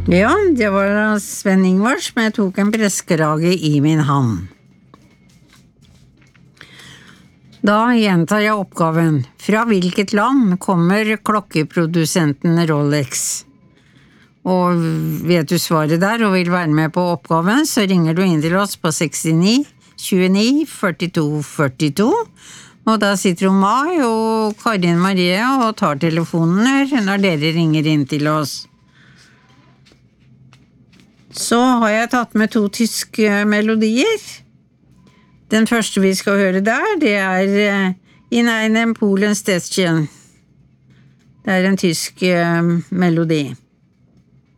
Ja, det var Sven Ingvars, men jeg tok en preskrage i min hand. Da gjentar jeg oppgaven. Fra hvilket land kommer klokkeprodusenten Rolex? Og vet du svaret der og vil være med på oppgaven, så ringer du inn til oss på 69 29 42 42. Og da sitter Mai og Karin Marie og tar telefonen når dere ringer inn til oss. Så har jeg tatt med 2 tyske melodier. Den første vi skal høre der, det In einem Polen Städtchen. Det en tysk melodi.